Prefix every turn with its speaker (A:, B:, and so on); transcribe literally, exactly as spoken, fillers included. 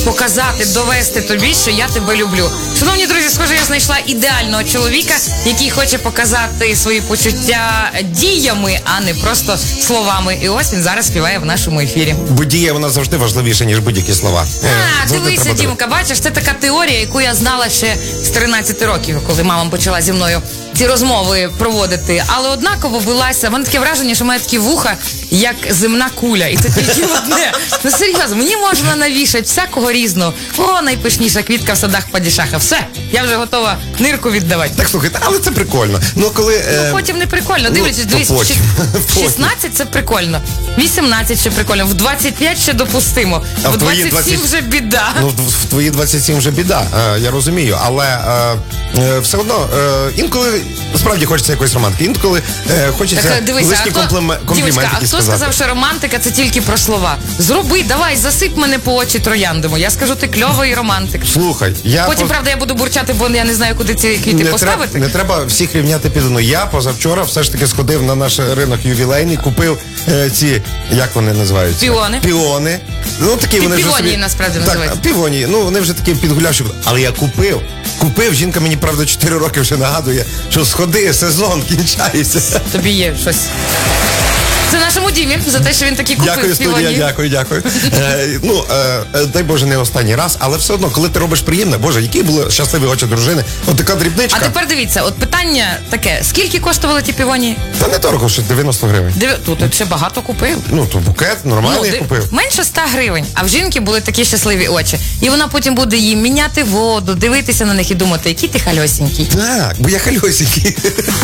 A: показати, довести тобі, що я тебе люблю. Шановні друзі, схоже, я знайшла ідеального чоловіка, який хоче показати свої почуття діями, а не просто словами. І ось він зараз співає в нашому ефірі.
B: Бо дія, вона завжди важливіша, ніж будь-які слова.
A: А, дивися, Дімка, бачиш, це така теорія, яку я знала ще з тринадцяти років, коли мама почала зі мною ці розмови проводити. Але однаково велася, в мене таке враження, що має такі вуха, як земна куля. І це тільки одне. Ну серйозно, мені можна навішати всякого різного. О, найпишніша квітка в садах падішаха. Все, я вже готова нирку віддавати.
B: Так, слухайте, але це прикольно. Ну, коли...
A: Ну,
B: е...
A: потім не прикольно.
B: Ну,
A: Дивлячись, дивись,
B: потім.
A: в шістнадцять це прикольно, вісімнадцять ще прикольно, в двадцять п'ять ще допустимо,
B: А
A: в
B: в твої
A: двадцять сім
B: двадцять
A: вже біда.
B: Ну, в твої двадцять сім вже біда, е, я розумію, але е, е, все одно е, інколи справді хочеться якоїсь романтики, інколи е, хочеться
A: Так, дивися,
B: лишні
A: а хто,
B: компліме-
A: дівчинка,
B: компліментики
A: а хто
B: сказати.
A: сказав, що романтика це тільки про слова? Зроби, давай, засип мене по очі трояндами. Я скажу, ти кльовий романтик.
B: Слухай, я...
A: Потім,
B: по-
A: правда, я буду бурчати, бо я не знаю, куди ці квіти
B: не,
A: поставити.
B: треба, не треба всіх рівняти під одну. Я позавчора все ж таки сходив на наш ринок ювілейний, купив е, ці, як вони називаються?
A: Піони.
B: Піони. Ну, такі
A: Пі-
B: вони вже
A: півонії,
B: собі...
A: насправді,
B: так,
A: називаються.
B: півонії. Ну, вони вже такі підгулявші. Але я купив. Купив. Жінка мені, правда, чотири роки вже нагадує, що сходи, сезон кінчається.
A: Тобі є щось. Це нашому Дімі за те, що він такі купив
B: Дякую, студія,
A: півонів.
B: дякую, дякую. Е, ну, е, е, дай Боже, не останній раз, але все одно, коли ти робиш приємне, Боже, які були щасливі очі дружини, от така дрібничка.
A: А тепер дивіться, от питання таке, скільки коштували ті півонії?
B: Та не дорого, що дев'яносто гривень.
A: Диви, тут ще багато купив.
B: Ну, то букет нормальний
A: ди-
B: купив.
A: Менше ста гривень, а в жінки були такі щасливі очі. І вона потім буде їм міняти воду, дивитися на них і думати, який ти хальосінький.
B: Так, бо я хальосенький.